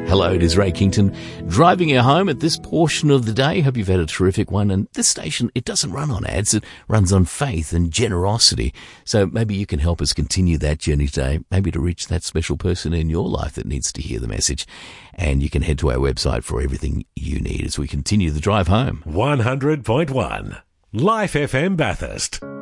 Hello, it is Ray Kington, driving you home at this portion of the day. Hope you've had a terrific one. And this station, it doesn't run on ads. It runs on faith and generosity. So maybe you can help us continue that journey today, maybe to reach that special person in your life that needs to hear the message. And you can head to our website for everything you need as we continue the drive home. 100.1 Life FM Bathurst.